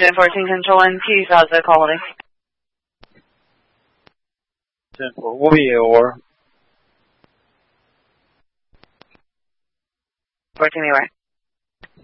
1014 Control NP, how's the quality? 10-4, we'll be AOR. 14 right.